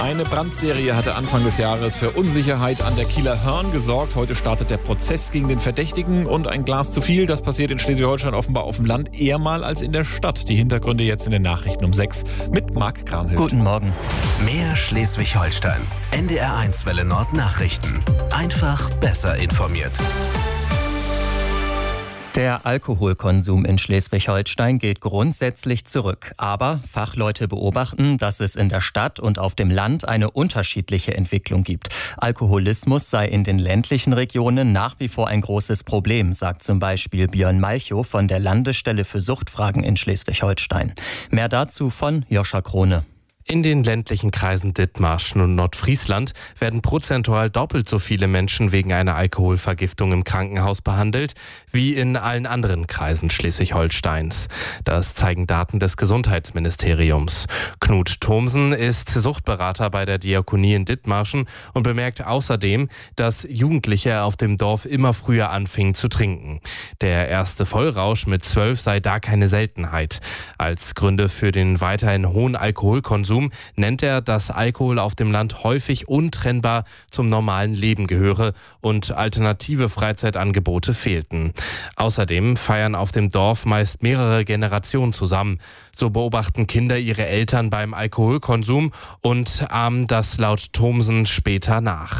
Eine Brandserie hatte Anfang des Jahres für Unsicherheit an der Kieler Hörn gesorgt. Heute startet der Prozess gegen den Verdächtigen und ein Glas zu viel. Das passiert in Schleswig-Holstein offenbar auf dem Land eher mal als in der Stadt. Die Hintergründe jetzt in den Nachrichten um 6 mit Marc Kramhilft. Guten Morgen. Mehr Schleswig-Holstein. NDR1 Welle Nord Nachrichten. Einfach besser informiert. Der Alkoholkonsum in Schleswig-Holstein geht grundsätzlich zurück. Aber Fachleute beobachten, dass es in der Stadt und auf dem Land eine unterschiedliche Entwicklung gibt. Alkoholismus sei in den ländlichen Regionen nach wie vor ein großes Problem, sagt zum Beispiel Björn Malchow von der Landesstelle für Suchtfragen in Schleswig-Holstein. Mehr dazu von Joscha Krone. In den ländlichen Kreisen Dithmarschen und Nordfriesland werden prozentual doppelt so viele Menschen wegen einer Alkoholvergiftung im Krankenhaus behandelt, wie in allen anderen Kreisen Schleswig-Holsteins. Das zeigen Daten des Gesundheitsministeriums. Knut Thomsen ist Suchtberater bei der Diakonie in Dithmarschen und bemerkt außerdem, dass Jugendliche auf dem Dorf immer früher anfingen zu trinken. Der erste Vollrausch mit 12 sei da keine Seltenheit. Als Gründe für den weiterhin hohen Alkoholkonsum nennt er, dass Alkohol auf dem Land häufig untrennbar zum normalen Leben gehöre und alternative Freizeitangebote fehlten. Außerdem feiern auf dem Dorf meist mehrere Generationen zusammen. So beobachten Kinder ihre Eltern beim Alkoholkonsum und ahmen das laut Thomsen später nach.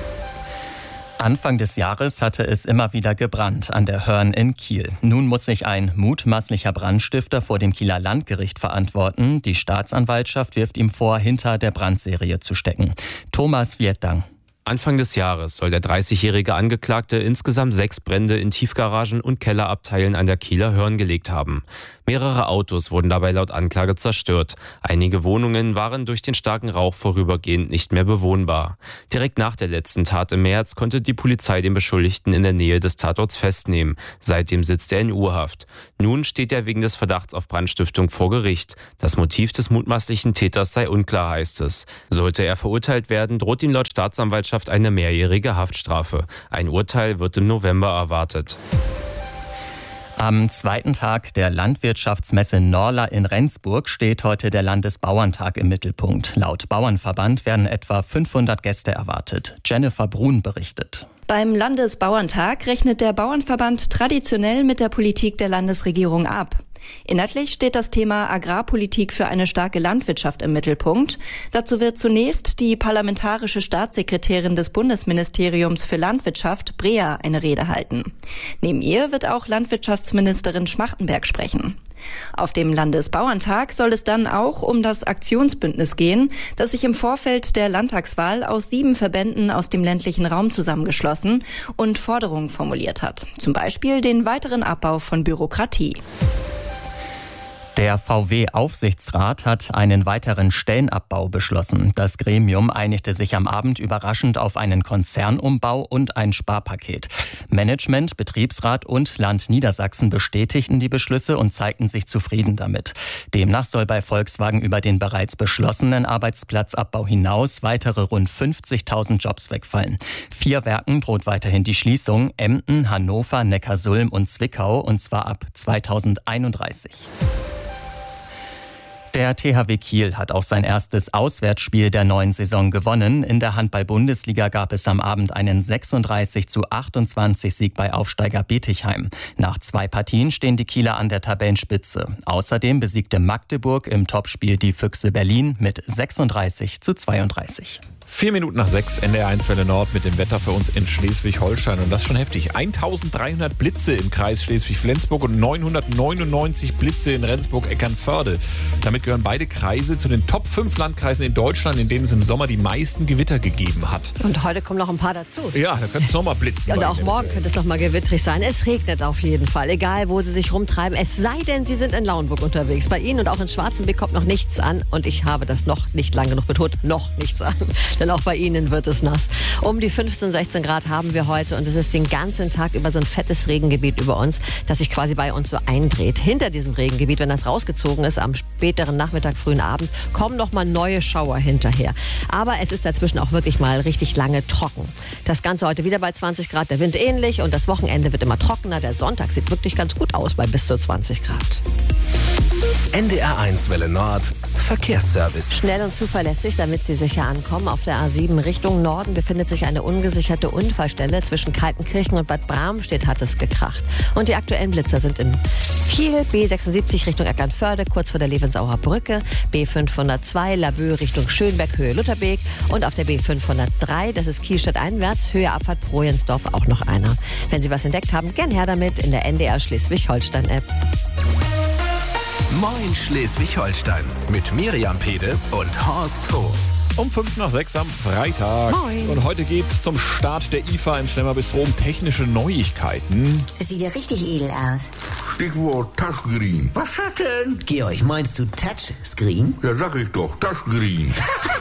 Anfang des Jahres hatte es immer wieder gebrannt an der Hörn in Kiel. Nun muss sich ein mutmaßlicher Brandstifter vor dem Kieler Landgericht verantworten. Die Staatsanwaltschaft wirft ihm vor, hinter der Brandserie zu stecken. Thomas Vietdang. Anfang des Jahres soll der 30-jährige Angeklagte insgesamt 6 Brände in Tiefgaragen und Kellerabteilen an der Kieler Hörn gelegt haben. Mehrere Autos wurden dabei laut Anklage zerstört. Einige Wohnungen waren durch den starken Rauch vorübergehend nicht mehr bewohnbar. Direkt nach der letzten Tat im März konnte die Polizei den Beschuldigten in der Nähe des Tatorts festnehmen. Seitdem sitzt er in U-Haft. Nun steht er wegen des Verdachts auf Brandstiftung vor Gericht. Das Motiv des mutmaßlichen Täters sei unklar, heißt es. Sollte er verurteilt werden, droht ihm laut Staatsanwaltschaft eine mehrjährige Haftstrafe. Ein Urteil wird im November erwartet. Am zweiten Tag der Landwirtschaftsmesse Norla in Rendsburg steht heute der Landesbauerntag im Mittelpunkt. Laut Bauernverband werden etwa 500 Gäste erwartet. Jennifer Brun berichtet. Beim Landesbauerntag rechnet der Bauernverband traditionell mit der Politik der Landesregierung ab. Inhaltlich steht das Thema Agrarpolitik für eine starke Landwirtschaft im Mittelpunkt. Dazu wird zunächst die parlamentarische Staatssekretärin des Bundesministeriums für Landwirtschaft, Brea, eine Rede halten. Neben ihr wird auch Landwirtschaftsministerin Schmachtenberg sprechen. Auf dem Landesbauerntag soll es dann auch um das Aktionsbündnis gehen, das sich im Vorfeld der Landtagswahl aus 7 Verbänden aus dem ländlichen Raum zusammengeschlossen und Forderungen formuliert hat. Zum Beispiel den weiteren Abbau von Bürokratie. Der VW-Aufsichtsrat hat einen weiteren Stellenabbau beschlossen. Das Gremium einigte sich am Abend überraschend auf einen Konzernumbau und ein Sparpaket. Management, Betriebsrat und Land Niedersachsen bestätigten die Beschlüsse und zeigten sich zufrieden damit. Demnach soll bei Volkswagen über den bereits beschlossenen Arbeitsplatzabbau hinaus weitere rund 50.000 Jobs wegfallen. 4 Werken droht weiterhin die Schließung: Emden, Hannover, Neckarsulm und Zwickau, und zwar ab 2031. Der THW Kiel hat auch sein erstes Auswärtsspiel der neuen Saison gewonnen. In der Handball-Bundesliga gab es am Abend einen 36:28 Sieg bei Aufsteiger Bietigheim. Nach 2 Partien stehen die Kieler an der Tabellenspitze. Außerdem besiegte Magdeburg im Topspiel die Füchse Berlin mit 36:32. 4 Minuten nach 6, NDR1 Welle Nord mit dem Wetter für uns in Schleswig-Holstein. Und das ist schon heftig. 1300 Blitze im Kreis Schleswig-Flensburg und 999 Blitze in Rendsburg-Eckernförde. Damit gehören beide Kreise zu den Top 5 Landkreisen in Deutschland, in denen es im Sommer die meisten Gewitter gegeben hat. Und heute kommen noch ein paar dazu. Ja, da könnte es nochmal blitzen. Und auch morgen könnte es nochmal gewittrig sein. Es regnet auf jeden Fall, egal wo Sie sich rumtreiben. Es sei denn, Sie sind in Lauenburg unterwegs. Bei Ihnen und auch in Schwarzenbeck kommt noch nichts an. Und ich habe das noch nicht lang genug betont, noch nichts an. Denn auch bei Ihnen wird es nass. Um die 15, 16 Grad haben wir heute und es ist den ganzen Tag über so ein fettes Regengebiet über uns, das sich quasi bei uns so eindreht. Hinter diesem Regengebiet, wenn das rausgezogen ist, am späteren Nachmittag, frühen Abend, kommen noch mal neue Schauer hinterher. Aber es ist dazwischen auch wirklich mal richtig lange trocken. Das Ganze heute wieder bei 20 Grad, der Wind ähnlich und das Wochenende wird immer trockener. Der Sonntag sieht wirklich ganz gut aus bei bis zu 20 Grad. NDR1 Welle Nord Verkehrsservice. Schnell und zuverlässig, damit Sie sicher ankommen. Auf der A7 Richtung Norden befindet sich eine ungesicherte Unfallstelle. Zwischen Kaltenkirchen und Bad Bramstedt hat es gekracht. Und die aktuellen Blitzer sind in Kiel, B76 Richtung Eckernförde, kurz vor der Levensauer Brücke, B502 Laboe Richtung Schönberg, Höhe Lutherbeek und auf der B503, das ist Kielstadt einwärts, Höhe Abfahrt Projensdorf auch noch einer. Wenn Sie was entdeckt haben, gern her damit in der NDR Schleswig-Holstein-App. Moin Schleswig-Holstein mit Miriam Pede und Horst Hof. Um 5:05 am Freitag. Moin. Und heute geht's zum Start der IFA im Schlemmer-Bistro um technische Neuigkeiten. Das sieht ja richtig edel aus. Stichwort Touchscreen. Was hat denn? Georg, meinst du Touchscreen? Ja, sag ich doch, Touchscreen.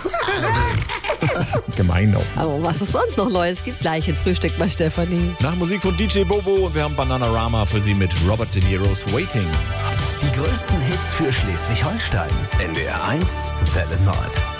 Gemein auch. Aber was es sonst noch Neues gibt, gleich in Frühstück bei Stefanie. Nach Musik von DJ Bobo und wir haben Bananarama für Sie mit Robert De Niro's Waiting. Die größten Hits für Schleswig-Holstein. NDR 1, Welle Nord.